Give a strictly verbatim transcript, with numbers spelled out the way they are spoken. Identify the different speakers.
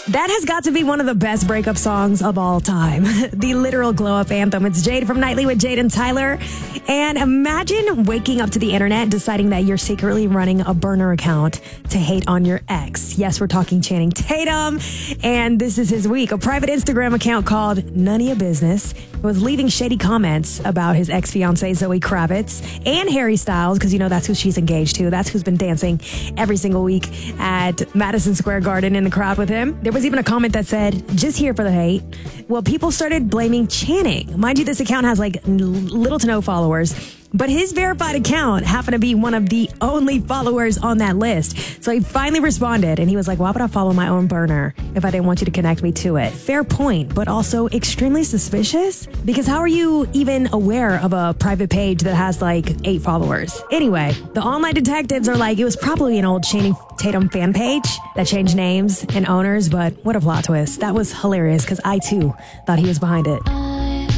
Speaker 1: That has got to be one of the best breakup songs of all time. The literal glow-up anthem. It's Jade from Nightly with Jade and Tyler. And imagine waking up to the internet and deciding that you're secretly running a burner account to hate on your ex. Yes, we're talking Channing Tatum. And this is his week. A private Instagram account called None of Your Business was leaving shady comments about his ex-fiancée Zoe Kravitz and Harry Styles, because you know that's who she's engaged to. That's who's been dancing every single week at Madison Square Garden in the crowd with him. There was even a comment that said, just here for the hate. Well, people started blaming Channing. Mind you, this account has like little to no followers, but his verified account happened to be one of the only followers on that list. So he finally responded and he was like, why would I follow my own burner if I didn't want you to connect me to it? Fair point, but also extremely suspicious, because how are you even aware of a private page that has like eight followers? Anyway, the online detectives are like, it was probably an old Channing Tatum fan page that changed names and owners, but what a plot twist. That was hilarious because I too thought he was behind it.